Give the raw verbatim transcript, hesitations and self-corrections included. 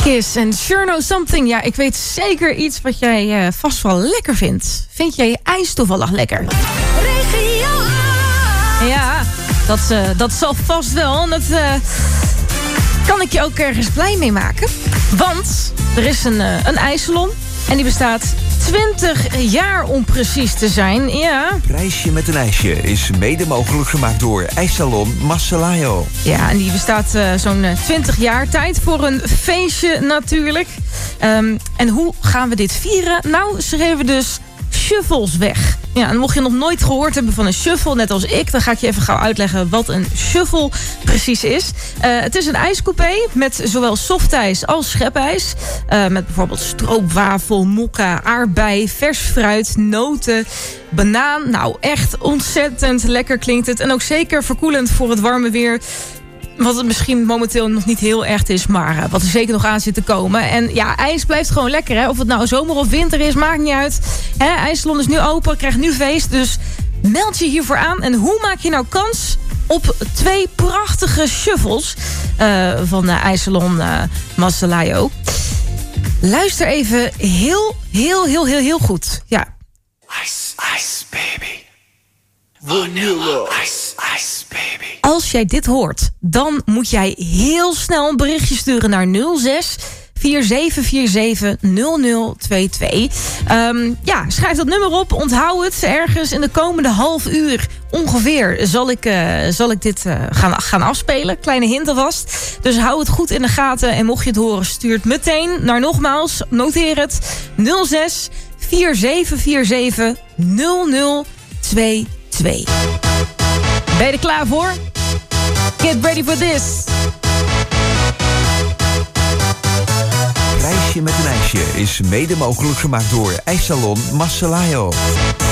Kiss en Sure Know Something. Ja, ik weet zeker iets wat jij uh, vast wel lekker vindt. Vind jij ijs toevallig lekker? Regio. Ja, dat, uh, dat zal vast wel. En dat uh, kan ik je ook ergens blij mee maken. Want er is een, uh, een ijssalon. En die bestaat twintig jaar om precies te zijn. Ja. Reisje met een ijsje is mede mogelijk gemaakt door ijssalon Massalayo. Ja, en die bestaat uh, zo'n uh, twintig jaar. Tijd voor een feestje natuurlijk. Um, en hoe gaan we dit vieren? Nou, ze geven dus shuffles weg. Ja, en mocht je nog nooit gehoord hebben van een shuffle, net als ik, dan ga ik je even gauw uitleggen wat een shuffle precies is. Uh, het is een ijscoupé met zowel softijs als schepijs. Uh, met bijvoorbeeld stroopwafel, mokka, aardbei, vers fruit, noten, banaan. Nou, echt ontzettend lekker klinkt het. En ook zeker verkoelend voor het warme weer. Wat het misschien momenteel nog niet heel echt is, maar uh, wat er zeker nog aan zit te komen. En ja, ijs blijft gewoon lekker, hè. Of het nou zomer of winter is, maakt niet uit. Hè, IJssalon is nu open, krijgt nu feest. Dus meld je hiervoor aan. En hoe maak je nou kans op twee prachtige shuffles uh, van uh, IJssalon uh, Massalayo? Luister even heel, heel, heel, heel, heel goed. Ja. Ice, ice, baby. Vanilla. Ice, ice, baby. Als jij dit hoort, dan moet jij heel snel een berichtje sturen naar nul zes vier zeven vier zeven nul nul twee twee. Um, ja, schrijf dat nummer op. Onthoud het. Ergens in de komende half uur ongeveer zal ik, uh, zal ik dit uh, gaan, gaan afspelen. Kleine hint alvast. Dus hou het goed in de gaten. En mocht je het horen, stuur het meteen naar nogmaals. Noteer het. nul zes vier zeven vier zeven nul nul twee twee. Ben je er klaar voor? Get ready for this. Reisje met een ijsje is mede mogelijk gemaakt door ijssalon Massalayo.